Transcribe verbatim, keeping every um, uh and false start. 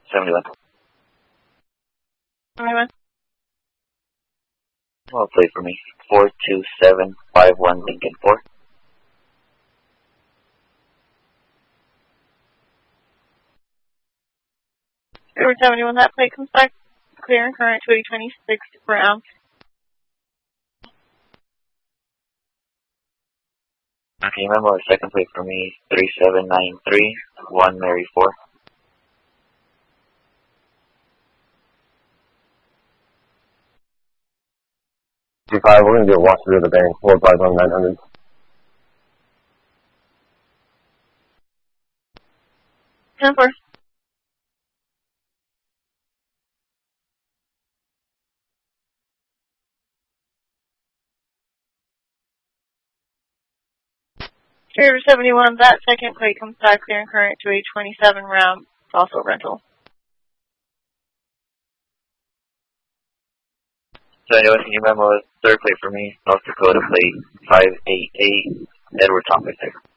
seventy-one. seventy-one. Well, plate for me. four two seven five one Lincoln four. River seventy-one, that plate comes back clear and current two eight twenty-six per ounce. Okay, remember the second plate for me, three seven nine three one Mary four. G five, we're going to do a walk through the bank, four five one nine hundred. ten four. River seventy-one, that second plate comes back clear and current two eight twenty-seven round, also rental. So anyway, can you remember the third plate for me, North Dakota plate five eight eight, Edward Thompson.